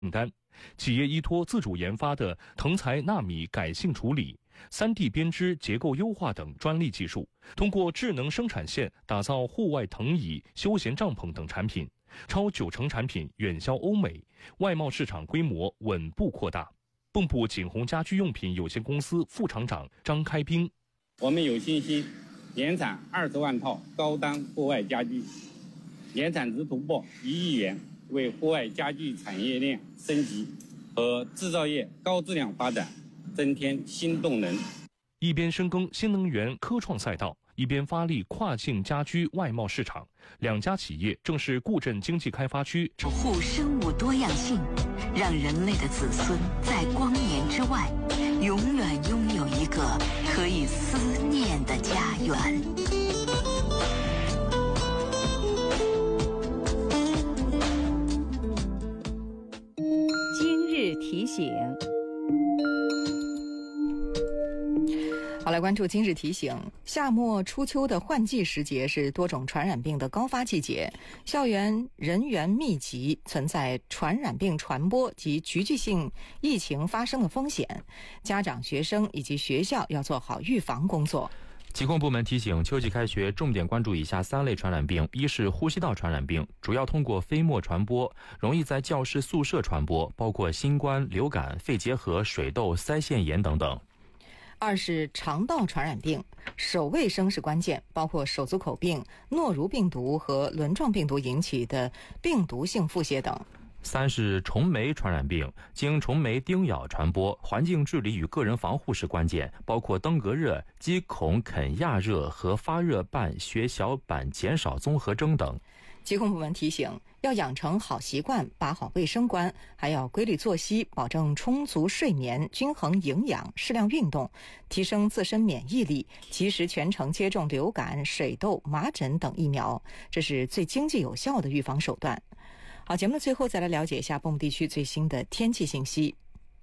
单。企业依托自主研发的腾材纳米改性处理、3D 编织结构优化等专利技术，通过智能生产线打造户外藤椅、休闲帐篷等产品，超90%产品远销欧美，外贸市场规模稳步扩大。蚌埠景宏家居用品有限公司副厂长张开兵： 我们有信心年产20万套高单户外家居，年产值突破1亿元，为户外家居产业链升级和制造业高质量发展增添新动能。 一边深耕新能源科创赛道，一边发力跨境家居外贸市场，两家企业正是固镇经济开发区守护生物多样性，让人类的子孙在光年之外永远拥有一个可以思念的家园。 今日提醒。好，来关注今日提醒。夏末初秋的换季时节是多种传染病的高发季节，校园人员密集，存在传染病传播及局部性疫情发生的风险。家长、学生以及学校要做好预防工作。 疾控部门提醒，秋季开学重点关注以下3类传染病：一是呼吸道传染病，主要通过飞沫传播，容易在教室、宿舍传播，包括新冠、流感、肺结核、水痘、腮腺炎等等。 二是肠道传染病，手卫生是关键，包括手足口病、诺如病毒和轮状病毒引起的病毒性腹泻等。 三是虫媒传染病，经虫媒叮咬传播，环境治理与个人防护是关键，包括登革热、鸡孔肯亚热和发热伴血小板减少综合征等。 疾控部门提醒，要养成好习惯，把好卫生关，还要规律作息，保证充足睡眠、均衡营养、适量运动，提升自身免疫力，及时全程接种流感、水痘、麻疹等疫苗，这是最经济有效的预防手段。好，节目的最后再来了解一下蚌埠地区最新的天气信息。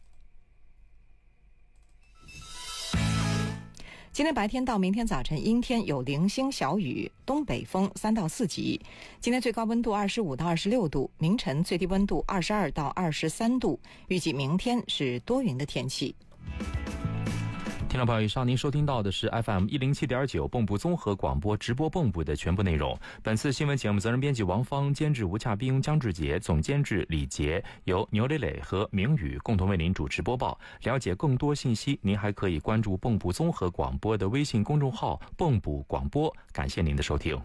今天白天到明天早晨阴天，有零星小雨，东北风3到4级。今天最高温度25到26度，明晨最低温度22到23度。预计明天是多云的天气。 听众朋友，以上您收听到的是 FM 107.9蚌埠综合广播直播蚌埠的全部内容。本次新闻节目责任编辑王芳，监制吴洽冰、姜志杰，总监制李杰，由牛磊磊和明宇共同为您主持播报。了解更多信息，您还可以关注蚌埠综合广播的微信公众号蚌埠广播。感谢您的收听。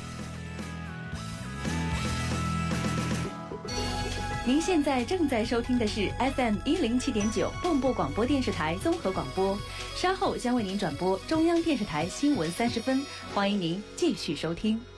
您现在正在收听的是 FM 107.9蚌埠广播电视台综合广播，稍后将为您转播中央电视台新闻30分，欢迎您继续收听。